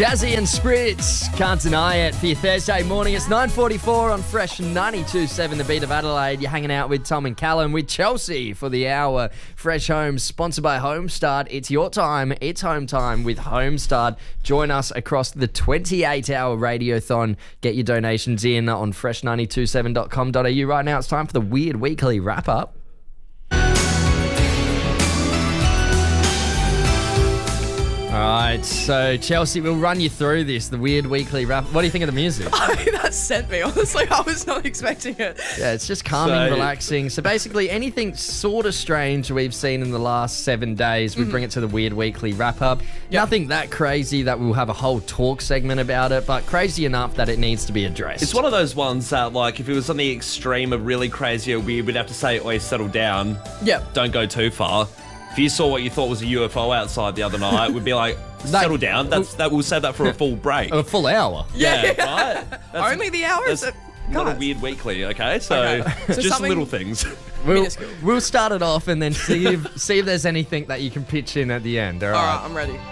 Jazzy and Spritz, can't deny it, for your Thursday morning. It's 9:44 on Fresh 92.7, the beat of Adelaide. You're hanging out with Tom and Callum, with Chelsea for the hour. Fresh Homes, sponsored by Homestart. It's your time, it's home time with Homestart. Join us across the 28-hour radiothon. Get your donations in on fresh927.com.au. Right now, it's time for the Weird Weekly Wrap-Up. All right, so Chelsea, we'll run you through this, the Weird Weekly Wrap. What do you think of the music? That sent me, honestly. I was not expecting it. Yeah, it's just calming, relaxing. So basically, anything sort of strange we've seen in the last 7 days, we bring it to the Weird Weekly Wrap-Up. Yep. Nothing that crazy that we'll have a whole talk segment about it, but crazy enough that it needs to be addressed. It's one of those ones that, like, if it was on the extreme of really crazy or weird, we'd have to say, oi, settle down. Yep. Don't go too far. If you saw what you thought was a UFO outside the other night, we'd be like, settle down. We'll save that for a full break. A full hour. Yeah, right? Only the hours? Not a weird weekly, okay? So just little things. We'll start it off and then see if there's anything that you can pitch in at the end. All right, I'm ready.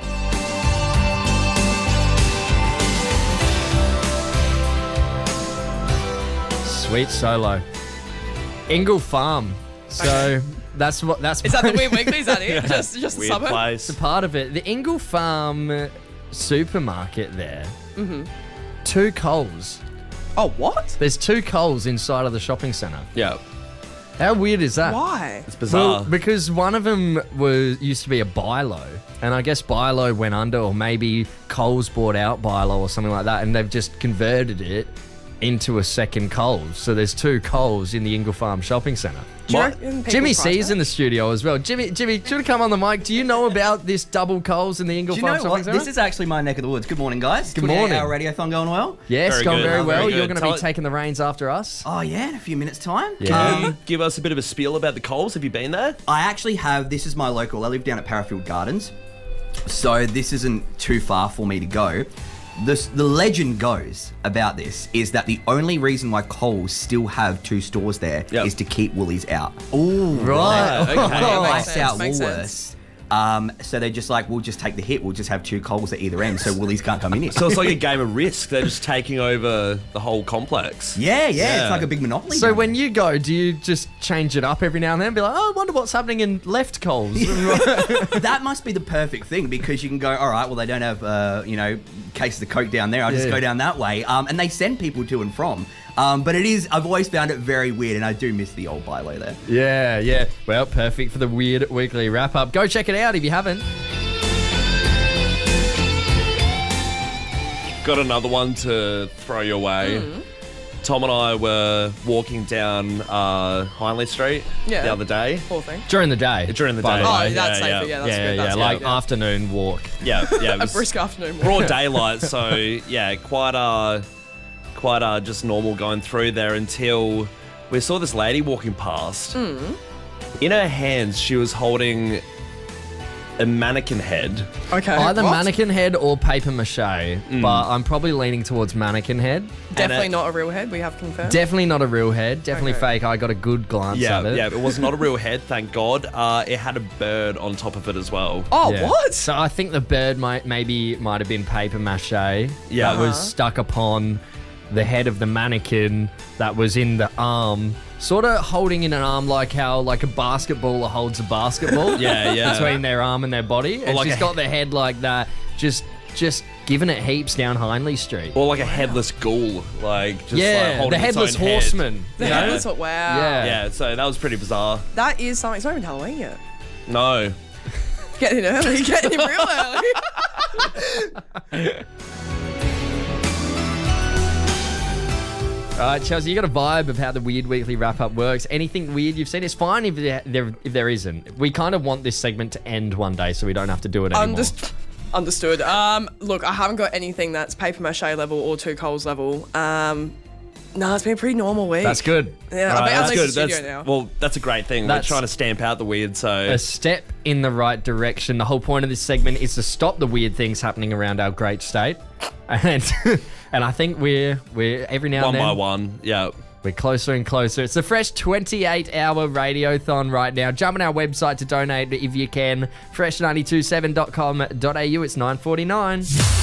Sweet solo. Ingle Farm. So... That's Is that the Weird Weekly? Is that it? Just a weird suburb? place. It's a part of it. The Ingle Farm supermarket there. 2 Coles. Oh, what? There's 2 Coles inside of the shopping centre. Yeah. How weird is that? Why? It's bizarre. Well, because one of them used to be a Bilo, and I guess Bilo went under, or maybe Coles bought out Bilo or something like that, and they've just converted it into a second Coles. So there's 2 Coles in the Ingle Farm shopping centre. Jimmy C's in the studio as well. Jimmy, should have come on the mic. Do you know about this double Coles in the Ingle Farm shopping centre? This is actually my neck of the woods. Good morning, guys. Good morning. Our radiothon going well? Yes, Very going good. very well. Very You're good. going to be taking the reins after us. Oh, yeah, in a few minutes' time. Yeah. Can you give us a bit of a spiel about the Coles? Have you been there? I actually have. This is my local. I live down at Parafield Gardens. So this isn't too far for me to go. The legend goes about this is that the only reason why Coles still have 2 stores there is to keep Woolies out. Oh, right. Okay. Price out Makes Woolworths. So they're just like, we'll just take the hit. We'll just have 2 Coles at either end so Woolies can't come in here. So it's like a game of Risk. They're just taking over the whole complex. Yeah. It's like a big monopoly. So game. when you go, do you just change it up every now and then? Be like, oh, I wonder what's happening in left Coles. That must be the perfect thing because you can go, all right, well, they don't have, cases of Coke down there. I'll just go down that way. And they send people to and from. But I've always found it very weird, and I do miss the old Bilo there. Yeah. Well, perfect for the Weird Weekly Wrap-Up. Go check it out if you haven't. Got another one to throw your way. Tom and I were walking down Hindley Street the other day. Poor thing. During the day. During the by day. the Oh, way. that's safer. Yeah, that's good. That's like good. afternoon walk. Yeah. It A was brisk afternoon walk. broad daylight, so yeah, quite just normal going through there until we saw this lady walking past. In her hands, she was holding a mannequin head. Okay. Either what? mannequin head or paper mache, but I'm probably leaning towards mannequin head. Definitely not a real head, we have confirmed. Definitely not a real head. Definitely fake. I got a good glance at it. Yeah, it was not a real head, thank God. It had a bird on top of it as well. Oh, Yeah. what? So I think the bird might have been paper mache. Yeah. That was stuck upon the head of the mannequin that was in the arm, sort of holding in an arm like how like a basketballer holds a basketball. Yeah. Between their arm and their body. And like she's got the head like that, just giving it heaps down Hindley Street. Or like a headless ghoul, like just Yeah, holding the its headless own head. horseman. The you know? headless wow. Yeah. Yeah, so that was pretty bizarre. That is something. It's not even Halloween yet. No. Getting in early. Getting in real early. All right, Chelsea, you got a vibe of how the Weird Weekly Wrap-Up works. Anything weird you've seen? It's fine if there isn't. We kind of want this segment to end one day so we don't have to do it anymore. Understood. Look, I haven't got anything that's paper mache level or 2 Coles level. No, it's been a pretty normal week. That's good. Yeah, Right, I'll that's leave the good. studio now. Well, that's a great thing. That's- We're trying to stamp out the weird, so... A step in the right direction. The whole point of this segment is to stop the weird things happening around our great state. And I think we're every now one and then... by one, yeah. We're closer and closer. It's a fresh 28-hour radiothon right now. Jump on our website to donate if you can. Fresh927.com.au. It's 9:49.